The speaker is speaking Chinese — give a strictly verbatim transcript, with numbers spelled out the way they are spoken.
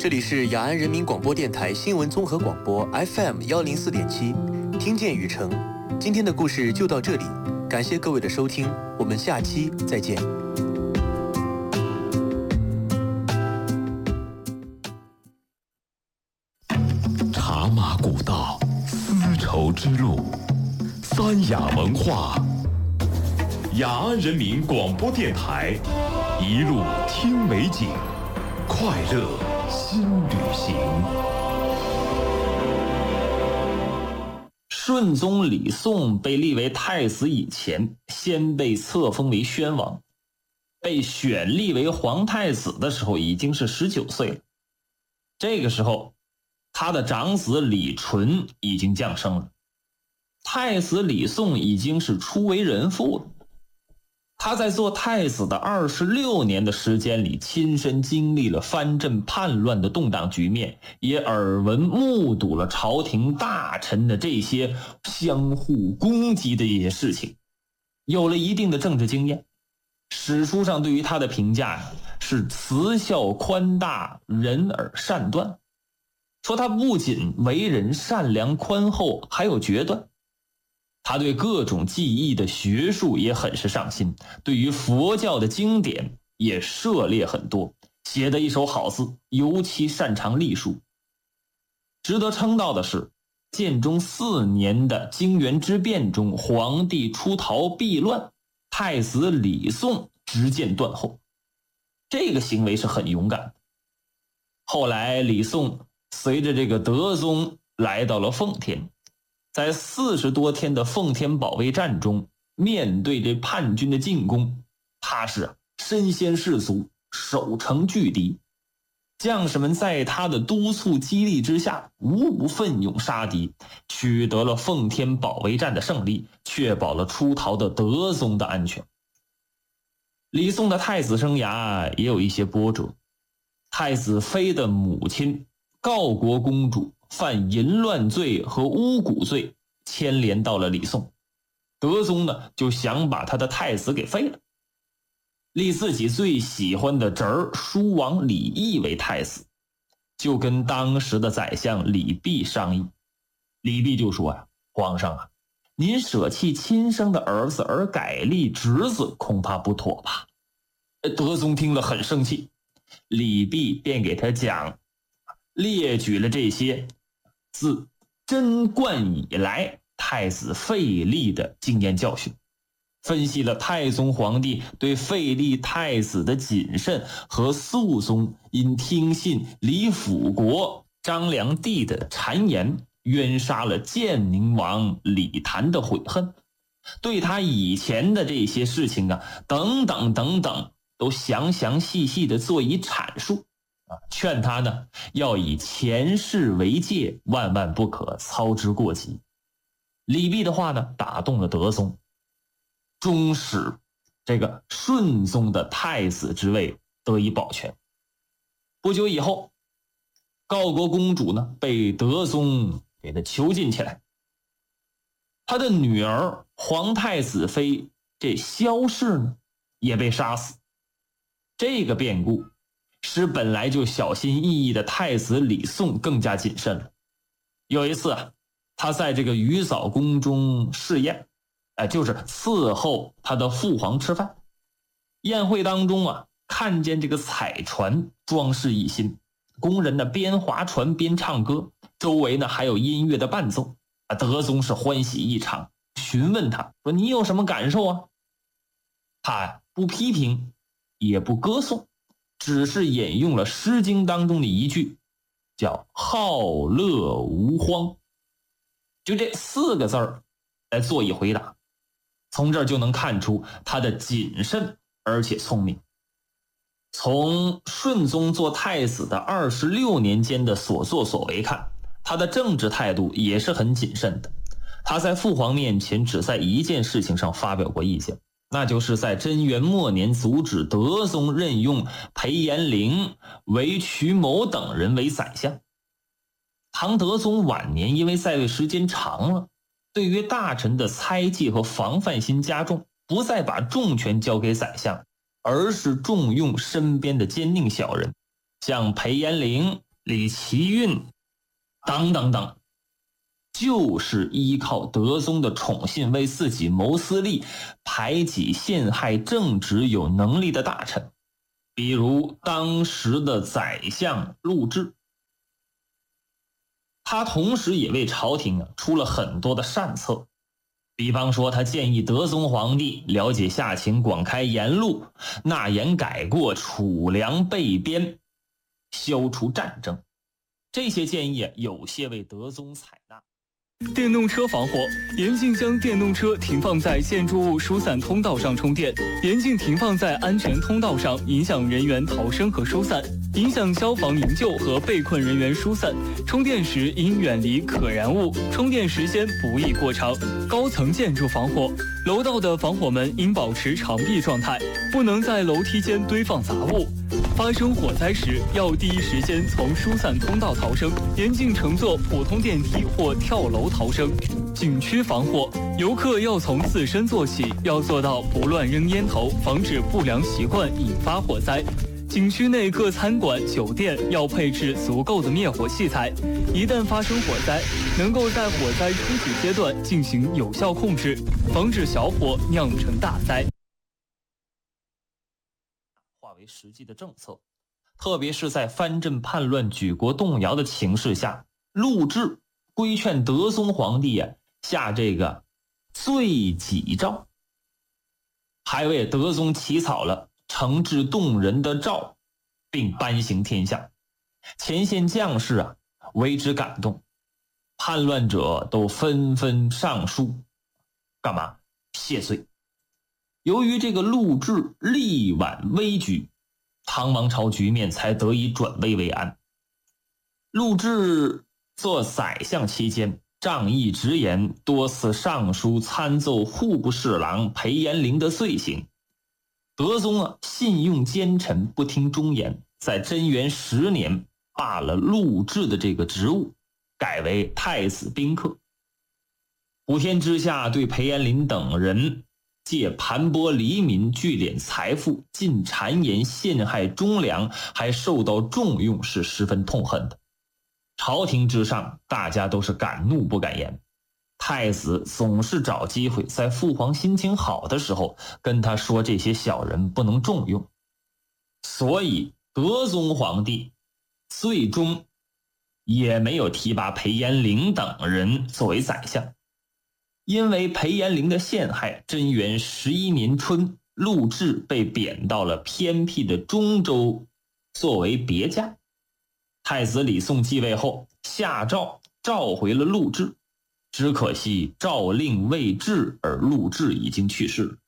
这里是雅安人民广播电台新闻综合广播 F M 一零四点七，听见雨城。今天的故事就到这里，感谢各位的收听，我们下期再见。 茶马古道，丝绸之路，三雅文化。雅安人民广播电台，一路听美景，快乐新旅行。 顺宗李诵被立为太子以前，先被册封为宣王，被选立为皇太子的时候已经是十九岁了。这个时候，他的长子李纯已经降生了，太子李诵已经是初为人父了。他在做太子的二十六年的时间里，亲身经历了藩镇叛乱的动荡局面，也耳闻目睹了朝廷大臣的这些相互攻击的一些事情，有了一定的政治经验。史书上对于他的评价是慈孝宽大，仁而善断，说他不仅为人善良宽厚，还有决断。他对各种技艺的学术也很是上心，对于佛教的经典也涉猎很多，写得一手好字，尤其擅长隶书。值得称道的是，建中四年的泾原之变中，皇帝出逃避乱，太子李诵执剑断后，这个行为是很勇敢的。后来李诵随着这个德宗来到了奉天，在四十多天的奉天保卫战中，面对这叛军的进攻，他是身先士卒，守城拒敌。将士们在他的督促激励之下，无不奋勇杀敌，取得了奉天保卫战的胜利，确保了出逃的德宗的安全。李诵的太子生涯也有一些波折，太子妃的母亲告国公主犯淫乱罪和巫蛊罪，牵连到了李诵。德宗呢就想把他的太子给废了，立自己最喜欢的侄儿叔王李毅为太子，就跟当时的宰相李泌商议。李泌就说呀：“皇上啊，您舍弃亲生的儿子而改立侄子，恐怕不妥吧？”德宗听了很生气，李泌便给他讲，列举了这些自贞观以来太子废立的经验教训，分析了太宗皇帝对废立太子的谨慎和肃宗因听信李辅国张良帝的谗言冤杀了建宁王李谭的悔恨，对他以前的这些事情啊等等等等都详详细细的做以阐述啊，劝他呢要以前世为戒，万万不可操之过急。李泌的话呢打动了德宗，终使这个顺宗的太子之位得以保全。不久以后，告国公主呢被德宗给他囚禁起来，他的女儿皇太子妃这萧氏呢也被杀死。这个变故使本来就小心翼翼的太子李诵更加谨慎了。有一次啊，他在这个鱼藻宫中试宴，哎，就是伺候他的父皇吃饭。宴会当中啊，看见这个彩船装饰一新，工人呢边划船边唱歌，周围呢还有音乐的伴奏啊。德宗是欢喜异常，询问他说：“你有什么感受啊？”他不批评，也不歌颂，只是引用了《诗经》当中的一句，叫“好乐无荒”，就这四个字儿来做一回答。从这儿就能看出他的谨慎而且聪明。从顺宗做太子的二十六年间的所作所为看，他的政治态度也是很谨慎的。他在父皇面前只在一件事情上发表过意见，那就是在贞元末年阻止德宗任用裴延龄、韦渠谋等人为宰相。唐德宗晚年因为在位时间长了，对于大臣的猜忌和防范心加重，不再把重权交给宰相，而是重用身边的奸佞小人，像裴延龄、 李奇运等等等，就是依靠德宗的宠信为自己谋私利，排挤陷害正直有能力的大臣，比如当时的宰相陆贽。他同时也为朝廷啊出了很多的善策，比方说他建议德宗皇帝了解下情，广开言路，纳言改过，储粮备边，消除战争。这些建议有些为德宗采纳。 电动车防火，严禁将电动车停放在建筑物疏散通道上充电，严禁停放在安全通道上，影响人员逃生和疏散，影响消防营救和被困人员疏散。充电时应远离可燃物，充电时间不宜过长。高层建筑防火，楼道的防火门应保持长闭状态，不能在楼梯间堆放杂物。发生火灾时，要第一时间从疏散通道逃生，严禁乘坐普通电梯或跳楼逃生。景区防火，游客要从自身做起，要做到不乱扔烟头，防止不良习惯引发火灾。景区内各餐馆、酒店要配置足够的灭火器材，一旦发生火灾，能够在火灾初始阶段进行有效控制，防止小火酿成大灾。 化为实际的政策，特别是在藩镇叛乱、举国动摇的情势下，陆贽规劝德宗皇帝啊下这个罪己诏，还为德宗起草了诚挚动人的诏，并颁行天下。前线将士啊为之感动，叛乱者都纷纷上书，干嘛？谢罪。由于这个陆贽力挽危局，唐王朝局面才得以转危为安。陆贽做宰相期间，仗义直言，多次上书参奏户部侍郎裴延龄的罪行。德宗啊信用奸臣，不听忠言，在贞元十年罢了陆贽的这个职务，改为太子宾客。普天之下对裴延龄等人借盘剥黎民，聚敛财富，尽谗言，陷害忠良，还受到重用，是十分痛恨的。朝廷之上，大家都是敢怒不敢言。太子总是找机会在父皇心情好的时候跟他说这些小人不能重用，所以德宗皇帝最终也没有提拔裴延龄等人作为宰相。因为裴延龄的陷害，贞元十一年春，陆贽被贬到了偏僻的中州作为别驾。太子李诵继位后，下诏召回了陆贽，只可惜诏令未至，而陆贽已经去世。